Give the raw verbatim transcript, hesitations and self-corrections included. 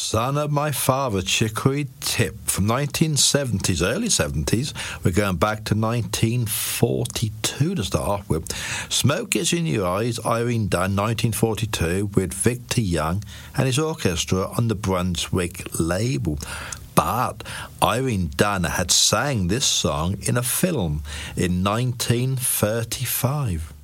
Son of My Father, Chicory Tip, from nineteen seventies, early seventies. We're going back to nineteen forty-two to start off with. Smoke Is In Your Eyes, Irene Dunn, nineteen forty-two, with Victor Young and his orchestra on the Brunswick label. But Irene Dunn had sang this song in a film in nineteen thirty-five.